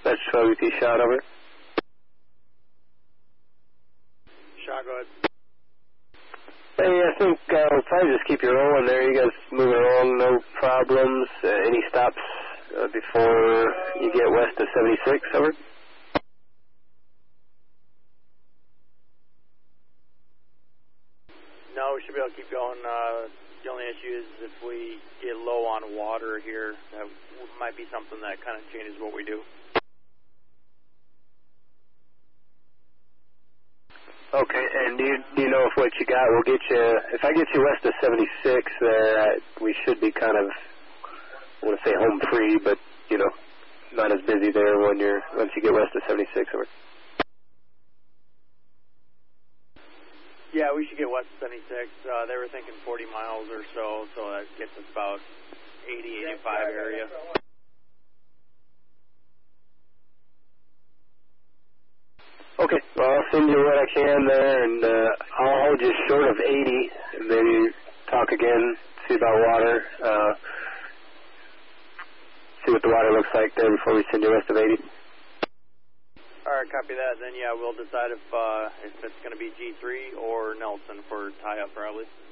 Dispatch 12 UT shot, over. Shot, go ahead. Hey, I think we'll probably just keep you rolling there. You guys moving along, no problems. Any stops before you get west of 76, over? No, we should be able to keep going. The only issue is if we get low on water here, that might be something that kind of changes what we do. Okay, and do you know if what you got will get you, if I get you west of 76 there, we should be kind of, I want to say home free, but, you know, not as busy there once you get west of 76, over. Yeah, we should get west of 76. They were thinking 40 miles or so, so that gets us about 80, 85 area. Okay, well, I'll send you what I can there, and I'll hold you short of 80, and maybe talk again, see about water, see what the water looks like there before we send you west of 80. All right, copy that. Then, yeah, we'll decide if it's going to be G3 or Nelson for tie-up, probably.